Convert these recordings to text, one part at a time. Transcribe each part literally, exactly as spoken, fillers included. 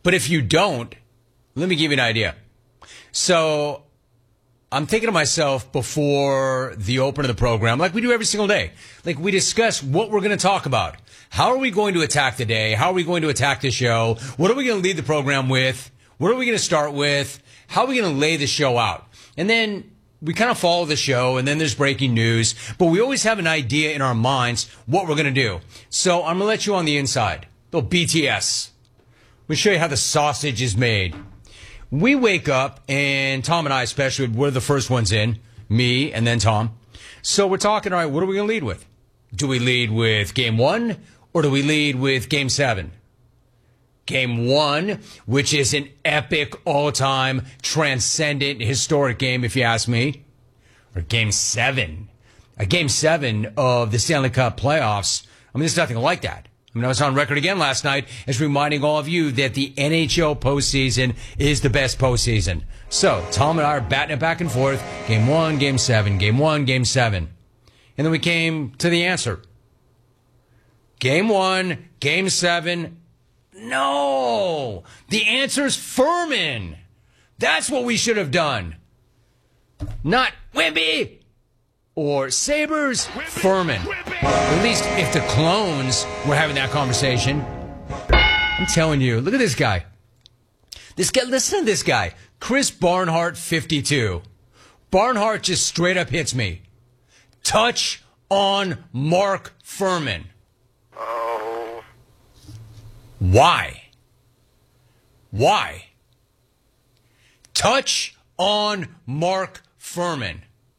But if you don't, let me give you an idea. So I'm thinking to myself before the open of the program, like we do every single day, like we discuss what we're going to talk about. How are we going to attack the day? How are we going to attack the show? What are we going to lead the program with? What are we going to start with? How are we going to lay the show out? And then we kind of follow the show, and then there's breaking news. But we always have an idea in our minds what we're going to do. So I'm going to let you on the inside. Little B T S. We'll show you how the sausage is made. We wake up, and Tom and I especially, we're the first ones in. Me, and then Tom. So we're talking, all right, what are we going to lead with? Do we lead with game one, or do we lead with game seven? Game one, which is an epic, all-time, transcendent, historic game, if you ask me. Or game seven. A game seven of the Stanley Cup playoffs. I mean, there's nothing like that. I mean, I was on record again last night as reminding all of you that the N H L postseason is the best postseason. So, Tom and I are batting it back and forth. Game one, game seven, game one, game seven. And then we came to the answer. Game one, game seven. No, the answer's Furman. That's what we should have done. Not Wemby or Sabres, Furman. At least if the clones were having that conversation. I'm telling you, look at this guy. This guy, listen to this guy. Chris Barnhart, fifty-two. Barnhart just straight up hits me. Touch on Mark Furman. Why? Why? Touch on Mark Furman.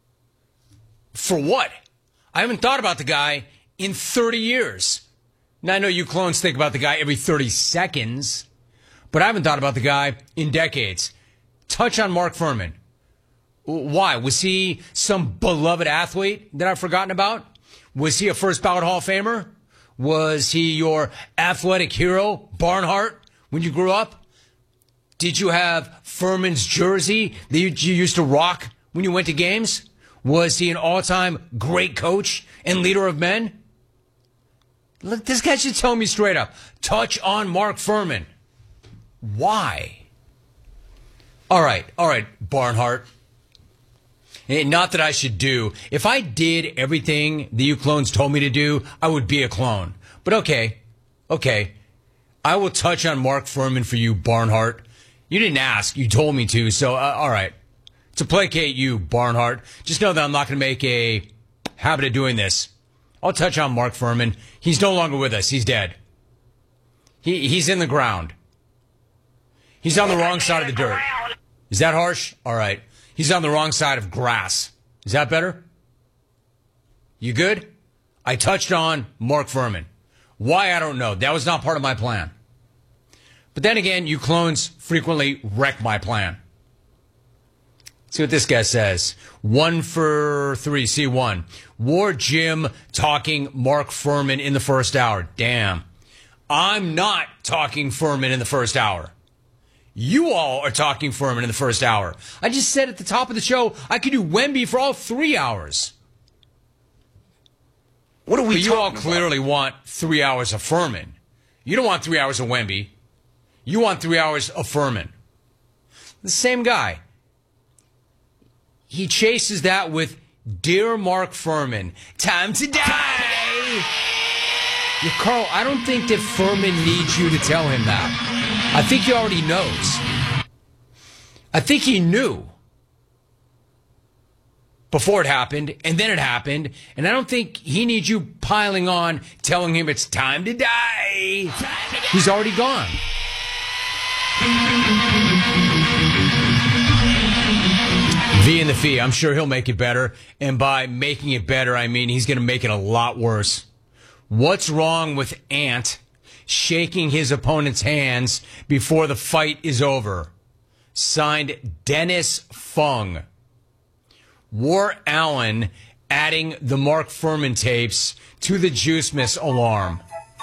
For what? I haven't thought about the guy in thirty years. Now, I know you clones think about the guy every thirty seconds, but I haven't thought about the guy in decades. Touch on Mark Furman. Why? Was he some beloved athlete that I've forgotten about? Was he a first ballot Hall of Famer? Was he your athletic hero, Barnhart, when you grew up? Did you have Furman's jersey that you, you used to rock when you went to games? Was he an all-time great coach and leader of men? Look, this guy should tell me straight up. Touch on Mark Furman. Why? All right, all right, Barnhart. Not that I should do. If I did everything that you clones told me to do, I would be a clone. But okay, okay. I will touch on Mark Furman for you, Barnhart. You didn't ask. You told me to. So, uh, all right. To placate you, Barnhart, just know that I'm not going to make a habit of doing this. I'll touch on Mark Furman. He's no longer with us. He's dead. He He's in the ground. He's on the wrong side of the dirt. Is that harsh? All right. He's on the wrong side of grass. Is that better? You good? I touched on Mark Furman. Why, I don't know. That was not part of my plan. But then again, you clones frequently wreck my plan. See what this guy says. One for three, C one. War Jim talking Mark Furman in the first hour. Damn. I'm not talking Furman in the first hour. You all are talking Furman in the first hour. I just said at the top of the show, I could do Wemby for all three hours. What are we but talking you all clearly about? Want three hours of Furman. You don't want three hours of Wemby. You want three hours of Furman. The same guy. He chases that with, Dear Mark Furman, time to die. Yeah, Carl, I don't think that Furman needs you to tell him that. I think he already knows. I think he knew before it happened, and then it happened, and I don't think he needs you piling on, telling him it's time to die. He's already gone. V and the fee, I'm sure he'll make it better, and by making it better, I mean he's going to make it a lot worse. What's wrong with Ant shaking his opponent's hands before the fight is over? Signed, Dennis Fung. War Allen adding the Mark Furman tapes to the Juice Miss alarm.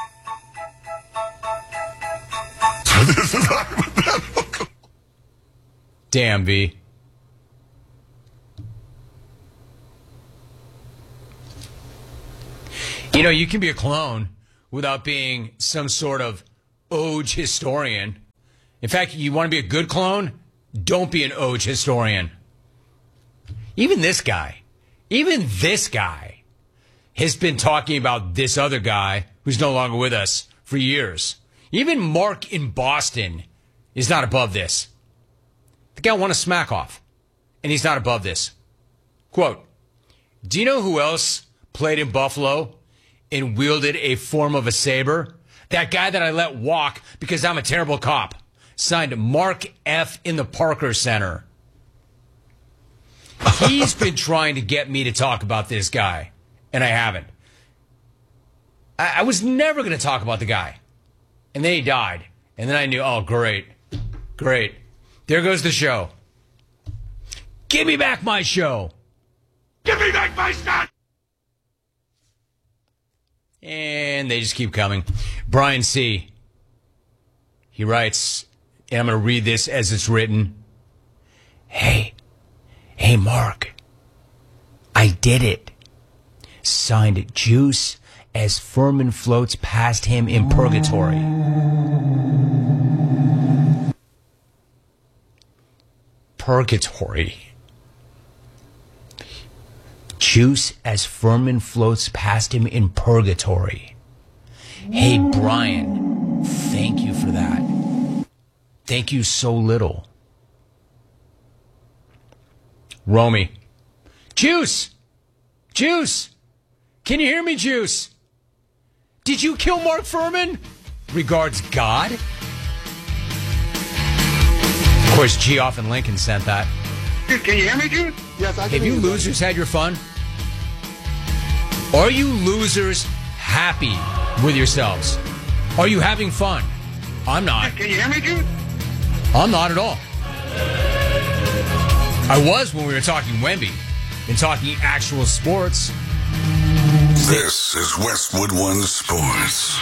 Damn, V. You know, you can be a clone without being some sort of age historian. In fact, you want to be a good clone? Don't be an Oj historian. Even this guy, even this guy has been talking about this other guy who's no longer with us for years. Even Mark in Boston is not above this. The guy won a smack off, and he's not above this. Quote, do you know who else played in Buffalo and wielded a form of a saber? That guy that I let walk because I'm a terrible cop. Signed Mark F. in the Parker Center. He's been trying to get me to talk about this guy, and I haven't. I, I was never going to talk about the guy. And then he died. And then I knew, oh, great. Great. There goes the show. Give me back my show. Give me back my stuff! And they just keep coming. Brian C. He writes, and I'm going to read this as it's written. Hey, hey, Mark. I did it. Signed Juice as Furman floats past him in purgatory. Purgatory. Juice as Furman floats past him in purgatory. Hey, Brian, thank you for that. Thank you so little. Romy. Juice! Juice! Can you hear me, Juice? Did you kill Mark Furman? Regards, God. Of course, Geoff and Lincoln sent that. Dude, can you hear me, dude? Yes, I can. Have you losers had your fun? Are you losers happy with yourselves? Are you having fun? I'm not. Can you hear me, dude? I'm not at all. I was when we were talking Wemby and talking actual sports. This is Westwood One Sports.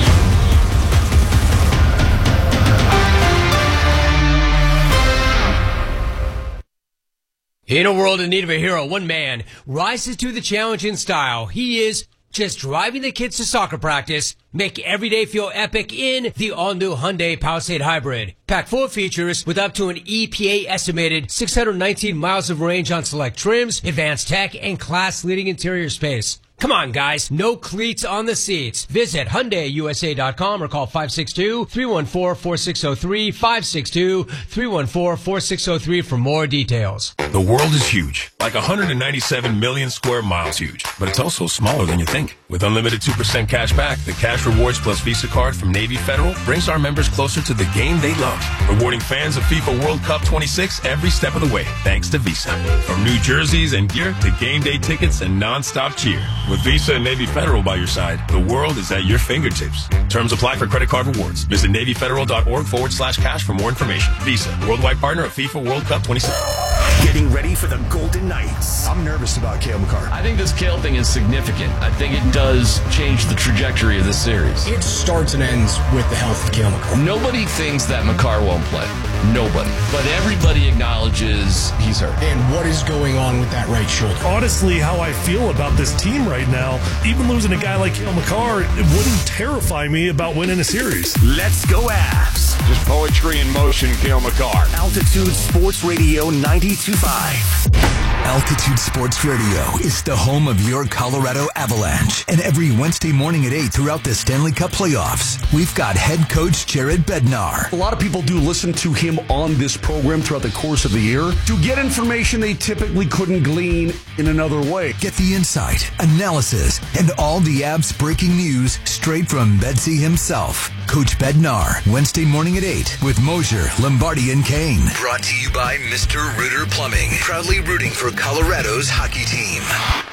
In a world in need of a hero, one man rises to the challenge in style. He is just driving the kids to soccer practice, make every day feel epic in the all-new Hyundai Palisade Hybrid. Packed full of features with up to an E P A-estimated six hundred nineteen miles of range on select trims, advanced tech, and class-leading interior space. Come on, guys. No cleats on the seats. Visit Hyundai U S A dot com or call five six two, three one four, four six zero three, five six two, three one four, four six zero three for more details. The world is huge, like one hundred ninety-seven million square miles huge, but it's also smaller than you think. With unlimited two percent cash back, the Cash Rewards Plus Visa card from Navy Federal brings our members closer to the game they love, rewarding fans of FIFA World Cup twenty-six every step of the way, thanks to Visa. From new jerseys and gear to game day tickets and non-stop cheer. With Visa and Navy Federal by your side, the world is at your fingertips. Terms apply for credit card rewards. Visit NavyFederal.org forward slash cash for more information. Visa, worldwide partner of FIFA World Cup twenty-six. Getting ready for the Golden Knights. I'm nervous about Cale Makar. I think this Cale thing is significant. I think it does change the trajectory of this series. It starts and ends with the health of Cale Makar. Nobody thinks that Makar won't play. Nobody. But everybody acknowledges he's hurt. And what is going on with that right shoulder? Honestly, how I feel about this team right now, even losing a guy like Cale Makar, it wouldn't terrify me about winning a series. Let's go Avs. Just poetry in motion, Cale Makar. Altitude Sports Radio ninety-two point five. Altitude Sports Radio is the home of your Colorado Avalanche. And every Wednesday morning at eight throughout the Stanley Cup playoffs, we've got head coach Jared Bednar. A lot of people do listen to him on this program throughout the course of the year to get information they typically couldn't glean in another way. Get the insight, analysis, and all the Avs breaking news straight from Bedsy himself. Coach Bednar, Wednesday morning at eight with Mosier, Lombardi, and Kane. Brought to you by Mister Rooter Plumbing, proudly rooting for Colorado's hockey team.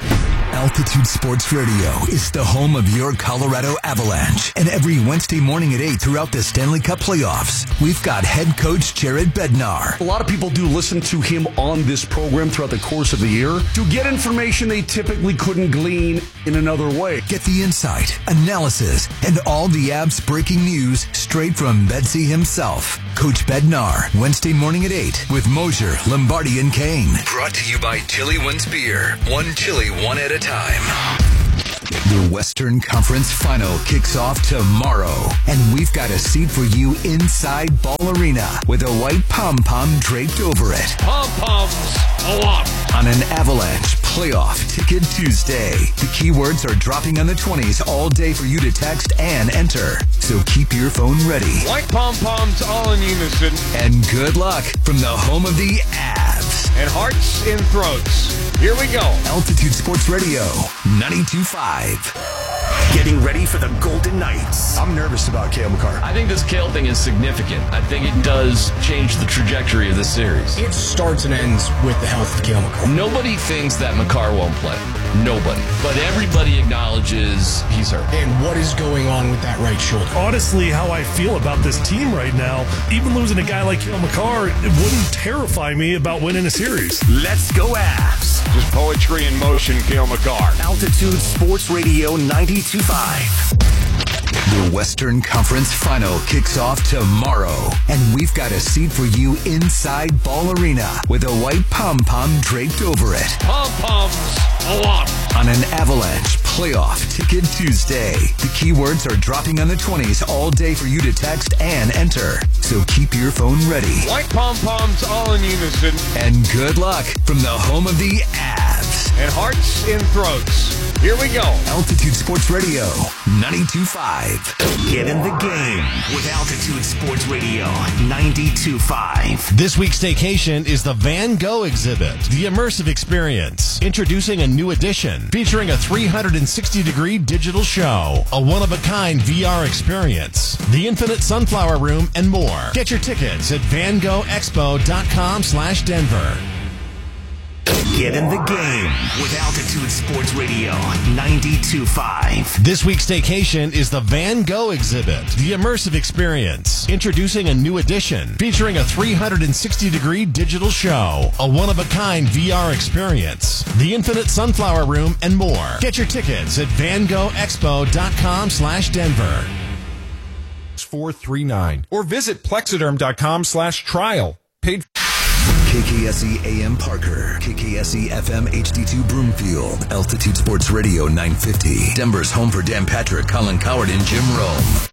Altitude Sports Radio is the home of your Colorado Avalanche. And every Wednesday morning at eight throughout the Stanley Cup playoffs, we've got head coach Jared Bednar. A lot of people do listen to him on this program throughout the course of the year to get information they typically couldn't glean in another way. Get the insight, analysis, and all the Avs breaking news straight from Bedsy himself. Coach Bednar, Wednesday morning at eight with Mosier, Lombardi, and Kane. Brought to you by Chili Wins Beer. One chili, one at a time. The Western Conference Final kicks off tomorrow, and we've got a seat for you inside Ball Arena with a white pom-pom draped over it. Pom-poms a lot. On an Avalanche Playoff Ticket Tuesday, the keywords are dropping on the twenties all day for you to text and enter. So keep your phone ready. White pom-poms all in unison. And good luck from the home of the Avs. And hearts in throats. Here we go. Altitude Sports Radio, ninety-two point five. Getting ready for the Golden Knights. I'm nervous about Cale Makar. I think this Cale thing is significant. I think it does change the trajectory of this series. It starts and ends with the health of Cale Makar. Nobody thinks that Makar won't play. Nobody. But everybody acknowledges he's hurt. And what is going on with that right shoulder? Honestly, how I feel about this team right now, even losing a guy like Cale Makar, it wouldn't terrify me about winning a series. Let's go Avs. Just poetry in motion, Cale Makar. Altitude Sports Radio ninety-two point five. The Western Conference Final kicks off tomorrow, and we've got a seat for you inside Ball Arena with a white pom-pom draped over it. Pom-poms a lot. On an Avalanche Playoff Ticket Tuesday, the keywords are dropping on the twenties all day for you to text and enter. So keep your phone ready. White pom-poms all in unison. And good luck from the home of the Avs. And hearts in throats. Here we go. Altitude Sports Radio, ninety-two point five. Get in the game with Altitude Sports Radio ninety-two point five. This week's staycation is the Van Gogh exhibit, the immersive experience. Introducing a new edition featuring a three hundred sixty degree digital show, a one-of-a-kind V R experience, the Infinite Sunflower Room, and more. Get your tickets at van gogh expo dot com slash Denver. Get in the game with Altitude Sports Radio ninety-two point five. This week's staycation is the Van Gogh exhibit, the immersive experience. Introducing a new edition featuring a three hundred sixty degree digital show, a one-of-a-kind V R experience, the Infinite Sunflower Room, and more. Get your tickets at van gogh expo dot com slash Denver. four three nine or visit plexiderm dot com slash trial. Paid K K S E A M Parker, K K S E F M H D two Broomfield, Altitude Sports Radio nine fifty, Denver's home for Dan Patrick, Colin Coward, and Jim Rome.